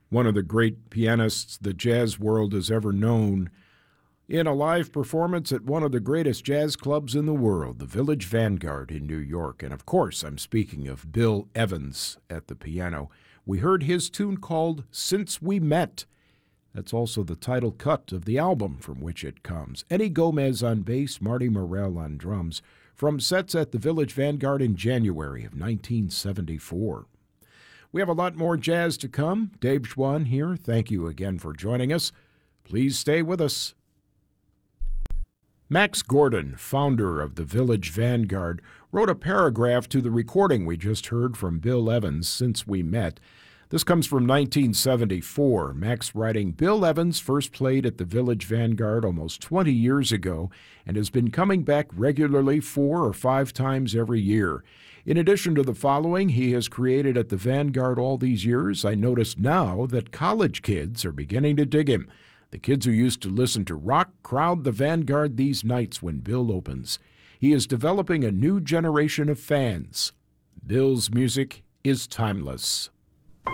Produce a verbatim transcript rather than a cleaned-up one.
one of the great pianists the jazz world has ever known, in a live performance at one of the greatest jazz clubs in the world, the Village Vanguard in New York. And of course, I'm speaking of Bill Evans at the piano. We heard his tune called Since We Met. That's also the title cut of the album from which it comes. Eddie Gomez on bass, Marty Morell on drums, from sets at the Village Vanguard in January of nineteen seventy-four. We have a lot more jazz to come. Dave Schwann here. Thank you again for joining us. Please stay with us. Max Gordon, founder of the Village Vanguard, wrote a paragraph to the recording we just heard from Bill Evans, Since We Met. This comes from nineteen seventy-four. Max writing, Bill Evans first played at the Village Vanguard almost twenty years ago and has been coming back regularly four or five times every year. In addition to the following he has created at the Vanguard all these years, I notice now that college kids are beginning to dig him. The kids who used to listen to rock crowd the Vanguard these nights when Bill opens. He is developing a new generation of fans. Bill's music is timeless.